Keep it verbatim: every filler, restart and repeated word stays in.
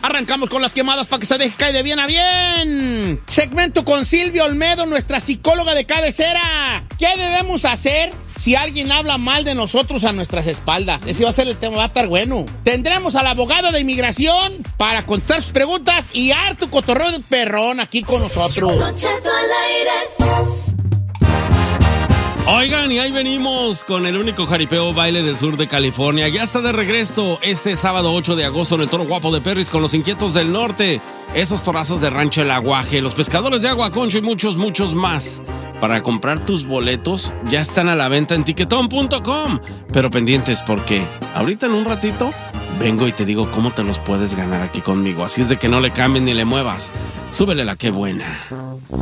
Arrancamos con las quemadas para que se deje caer de bien a bien. Segmento con Silvia Olmedo, nuestra psicóloga de cabecera. ¿Qué debemos hacer si alguien habla mal de nosotros a nuestras espaldas? Ese va a ser el tema, va a estar bueno. Tendremos al abogado de inmigración para contestar sus preguntas y harto cotorreo de perrón aquí con nosotros. Don Cheto al aire. Oigan, y ahí venimos con el único jaripeo baile del sur de California. Ya está de regreso este sábado ocho de agosto en el Toro Guapo de Perris con los Inquietos del Norte. Esos torazos de Rancho El Aguaje, los pescadores de Agua Concho y muchos, muchos más. Para comprar tus boletos ya están a la venta en tiquetón punto com. Pero pendientes porque ahorita en un ratito vengo y te digo cómo te los puedes ganar aquí conmigo. Así es de que no le cambien ni le muevas. Súbele la que buena.